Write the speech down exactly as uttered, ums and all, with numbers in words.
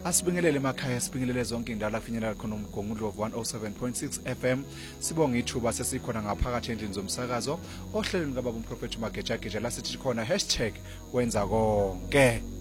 Asibingelele emakhaya sibingelele zonke indawo lafinyelela khona umgungundlovu one oh seven point six F M. Sibonga ithuba sesikhona ngaphakathi endlini zomsakazo ohlelweni kababa uMphrofethi Mageja Geja la sithi khona hashtag wenza konke.